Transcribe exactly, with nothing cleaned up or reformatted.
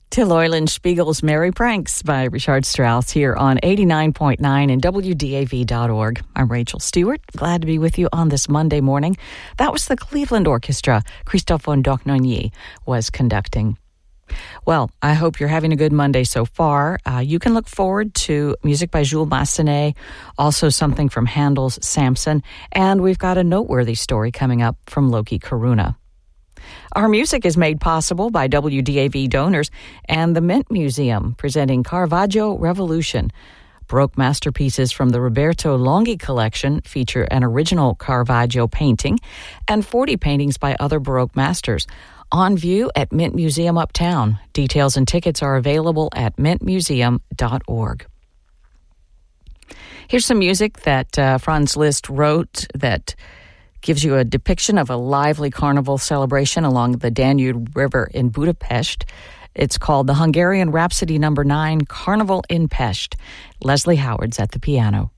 Till Eulenspiegel's Merry Pranks by Richard Strauss here on eighty-nine point nine and W D A V dot org. I'm Rachel Stewart. Glad to be with you on this Monday morning. That was the Cleveland Orchestra. Christophe von Dohnanyi was conducting. Well, I hope you're having a good Monday so far. Uh, you can look forward to music by Jules Massenet, also something from Handel's Samson, and we've got a noteworthy story coming up from Loki Karuna. Our music is made possible by W D A V donors and the Mint Museum, presenting Caravaggio Revolution. Baroque masterpieces from the Roberto Longhi collection feature an original Caravaggio painting and forty paintings by other Baroque masters. On view at Mint Museum Uptown. Details and tickets are available at mint museum dot org. Here's some music that uh, Franz Liszt wrote that gives you a depiction of a lively carnival celebration along the Danube River in Budapest. It's called the Hungarian Rhapsody Number nine, Carnival in Pest. Leslie Howard's at the piano.